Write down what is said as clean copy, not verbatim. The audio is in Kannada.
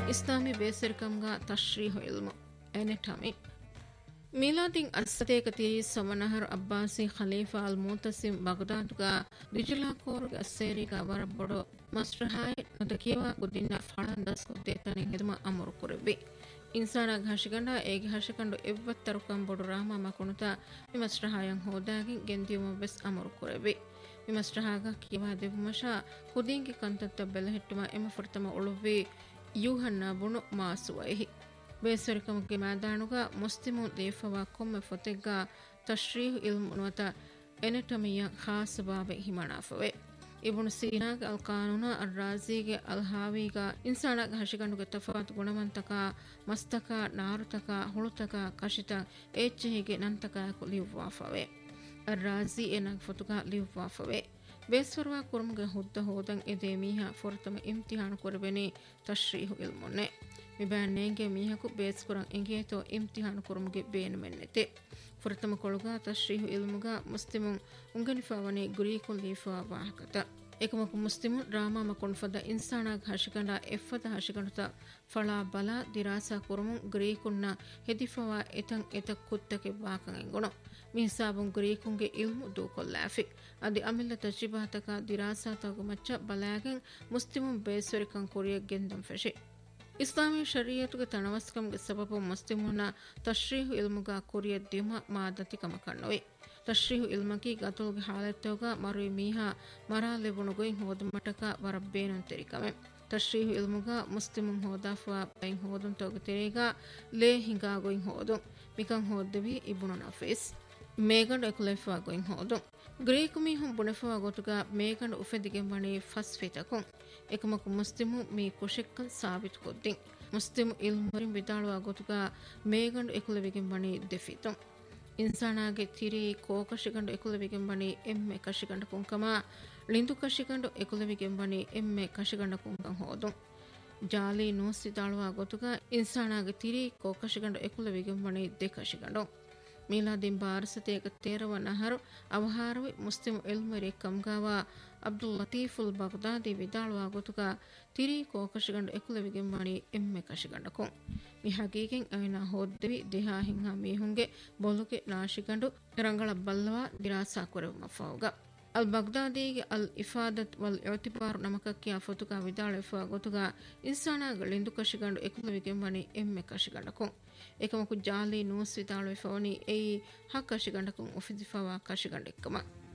ಇಸ್ಲಾಮಿ ಬೇಸರಿಕಂಗ ತಶ್ರೀಹು ಇಲ್ಮು ಎನೆಟಮಿ ಮೀಲಾದಿನ್ ಅಸ್ಸತೇಕತಿ ಸಮನಹರ್ ಅಬ್ಬಾಸಿ ಖಲೀಫಾ ಅಲ್ ಮೂತಸಿಮ್ ಬಗ್ದಾದ್ಗ ದಿಜಲಾ ಕೋರ್ಗ ಅಸ್ಸೇರಿಗ ವರಬ್ಬಡು ಮಸ್ರಹಾಯ್ ನದಕಿಯವಾ ಗುದಿನ್ನ ಫಳಂದಸ್ ಕುದ್ದೇತನೆ ಹೆದಮ ಅಮರು ಕುರಬಿ ಇನ್ಸಾನ ಘಾಶಿಗಂಡ ಏಗೆ ಹಶಕಂಡು ಎವ್ವತ್ತರುಕಂ ಬೊಡು ರಾಮ ಮಕುಣುತ ಮಸ್ರಹಾಯಂ ಹೋದಾಗಿ ಗೆಂದಿಯುಮ ಬೆಸ್ ಅಮರು ಕುರಬಿ ಮಸ್ರಹಾಗ ಕಿಯವಾ ದೆವುಮಶ ಕುದಿಂಗಿ ಕಂತತ್ತ ಬೆಲಹೆಟ್ಟುಮ ಎಮ ಫುರ್ತಮ ಉಳುವಿ ಯೂಹನ್ನ ಬುಣು ಮಾಸುವೈಹಿ ಬೇಸರಿಕಮುಗೆ ಮಾದಾಣುಗ ಮುಸ್ಲಿಮುನ್ ದೇಫವಾ ಕೊಮ್ಮೆ ಫೊತೆಗ್ಗ ತಶ್ರೀಹು ಇಲ್ಮು ನುವತ ಎನೆಟಮಿಯ ಖಾಸ ಬಾಬೆ ಹಿಮಣಾಫವೆ ಇಬುನು ಸೀನಾಗ ಅಲ್ ಕಾನೂನ ಅಲ್ ರಾಜೀಗೆ ಅಲ್ ಹಾವೀಗ ಇನ್ಸಾನಾಗ ಹಶಿಗಂಡುಗೆ ತಫಾತ್ ಗುಣವಂತಕ ಮಸ್ತಕ ನಾರುತಕ ಹುಳುತಕ ಕಶಿತ ಏಚ್ಚೆಹಿಗೆ ನಂತಕ ಲಿವ್ವಾಫವೆ ಅಲ್ ರಾಜಿ ಎನಾಗ ಫೊತುಗ ಲಿವ್ವಾಫವೆ ಬೇಸ್ವರ್ವಾ ಕುರ್ಮುಗೆ ಹುದ್ದ ಹೋದಂ ಎದೆ ಮೀಹ ಫೊರತಮ ಇಮ್ತಿಹಾನು ಕೊರಬೆನಿ ತಶ್ರೀಹು ಇಲ್ಮುನ್ನೆ ಮಿಬ್ಯಾನ್ನೇಗೆ ಮೀಹಕು ಬೇಸ್ಕುರಂ ಎಂಗೇತೋ ಇಮ್ತಿಹಾನು ಕುರ್ಮುಗೆ ಬೇನು ಮೆನ್ನೆತೆ ಫೊರತಮ ಕೊಳುಗ ತಶ್ರೀಹು ಇಲ್ಮುಗ ಮುಸ್ಲಿಮುನ್ ಉಂಗನಿಫಾವನಿ ಗುರೀಕುಲ್ ಲೀಫಾ ವಾಹಕತ ಏಕಮಕು ಮುಸ್ಲಿಮುನ್ ರಾಮಾ ಮಕೊಂಡ್ಫದ ಇನ್ಸಾನಾಗ ಹಶಿಕಂಡ ಎಫ್ಫದ ಹಶಿಕಂಡುತ ಫಳಾ ಬಲ ದಿರಾಸಾ ಕುರುಮುನ್ ಗುರೀಕುನ್ನ ಹೆದಿಫವಾ ಎತಂ ಎತಕ್ ಕುತ್ತಕೆ ವಾಕಂ ಎಂಗುಣು ಮಿಹಿಸಾಬುನ್ ಗುರೀಕುನ್ಗೆ ಇಲ್ಮು ದೂಕೊಲ್ಲಾಫಿ ಅದಿ ಅಮಿಲ್ಲ ತಜ್ರಿಬಾತಕ ದಿರಾಸಾತಗು ಮಚ್ಚ ಬಲಾಗೆನ್ ಮುಸ್ಲಿಮುನ್ ಬೇಸ್ವರಿಕಂ ಕುರಿಯಕ್ ಗೆಂದಂ ಫೆಶಿ ಇಸ್ಲಾಮಿ ಶರೀಯತುಗೆ ತಣವಸ್ಕಂಗೆ ಸಬಬು ಮುಸ್ಲಿಮುನ್ನ ತಶ್ರೀಹು ಇಲ್ಮುಗ ಕುರಿಯ ದಿಮ ಮಾದತಿ ಕಮಕಣ್ಣುವೆ ತಶ್ರೀಹು ಇಲ್ಮಕಿ ಗತುಲ್ಗೆ ಹಾಲೆತ್ತೋಗ ಮರುಯಿ ಮೀಹಾ ಮರಾಲೆಬುಣುಗೊಯ್ ಹೋದಮಟಕ ವರಬ್ಬೇನುನ್ ತೆರಿಕಮೆ ತಶ್ರೀಹು ಇಲ್ಮುಗ ಮುಸ್ಲಿಮುನ್ ಹೋದಾಫುವಾ ಬೈನ್ ಹೋದುನ್ ತೋಗ ತೆರಿಗ ಲೇ ಹಿಂಗಾಗೊಯ್ ಹೋದುನ್ ಮಿಕಂ ಹೋದ್ದವಿ ಇಬುಣು ನಫೀಸ್ ಮೇಗಂಡು ಎಕುಲೆಫುವಾ ಗೊಯ್ ಹೋದುನ್ ಗ್ರೀಕು ಮೀಹುಂ ಬುಣೆಫುವಾ ಗೊತುಗ ಮೇಗಂಡು ಉಫೆದಿಗೆ ಮಣಿ ಫಸ್ ಫಿತಕುಂ එකමಕು ಮುಸ್ಲಿಮು ಮೀ ಕುಶೆಕ್ಕಲ್ ಸಾಬಿತ್ ಕೊದ್ದಿನ್ ಮುಸ್ಲಿಮು ಇಲ್ಮರಿಂ ವಿದಾಳುವಾ ಗೊತುಗ ಮೇಗಂಡು ಎಕುಲೆವಿಗೆ ಮಣಿ ದೆಫಿತುಂ ಇನ್ಸಾನಾಗೆ ತಿರಿ ಕೋಕಶಿಗಂಡು ಎಕುಲೆವಿಗೆ ಮಣಿ ಎಮ್ಮೆ ಕಶಿಗಂಡ ಕುಂಕಮ ಲಿಂದು ಕಶಿಗಂಡು ಎಕುಲೆವಿಗೆ ಮಣಿ ಎಮ್ಮೆ ಕಶಿಗಂಡ ಕುಂಕಂ ಹೋದುಂ ಜಾಲಿ ನೂಸಿದಾಳುವಾ ಗೊತುಗ ಇನ್ಸಾನಾಗೆ ತಿರಿ ಕೋಕಶಿಗಂಡು ಎಕುಲೆವಿಗೆ ಮಣಿ ದೆಕಶಿಗಂಡು ಮೀಲಾದಿನ್ ಬಾರಸತೇಗ ತೇರವ ನಹರು ಅವಹಾರವಿ ಮುಸ್ಲಿಮು ಇಲ್ಮರಿ ಕಂಗಾವಾ ಅಬ್ದುಲ್ ಲತೀಫುಲ್ ಬಗ್ದಾದಿ ವಿದಾಳುವಾ ಗೊತುಗ ತಿರಿ ಕೋಕಶಿಗಂಡು ಎಕುಲೆವಿಗೆ ಮಣಿ ಎಮ್ಮೆ ಕಶಿಗಂಡಕುಂ ಮಿ ಹಗೀಗೆನ್ ಅವಿನ ಹೋದ್ದವಿ ದಿಹಾ ಹಿಂಹಾ ಮೀಹುಂಗೆ ಬೊಲುಗೆ ನಾಶಿಗಂಡು ರಂಗಳ ಬಲ್ಲವಾ ದಿರಾಸಾ ಕೊರೆವು ಮಫಾವುಗ ಅಲ್ ಬಗ್ದಾದಿಗೆ ಅಲ್ ಇಫಾದತ್ ವಲ್ ಇತಿಬಾರ್ ನಮಕಕ್ಕಿಯ ಫೊತುಗ ವಿದಾಳೆಫುವಾ ಗೊತುಗ ಇನ್ಸಾನಾಗಳಿಂದು ಕಶಿಗಂಡು ಎಕುಲೆವಿಗೆ ಮಣಿ ಎಮ್ಮೆ ಕಶಿಗಂಡಕುಂ ಏಕಮಕು ಜಾಲಿ ನೂಸ್ ವಿದಾಳುವೆ ಫವನಿ ಏಯಿ ಹಕ್ ಕಶಿಗಂಡಕುಂ ಉಫಿದಿಫವಾ ಕಶಿಗಂಡೆಕ್ಕಮ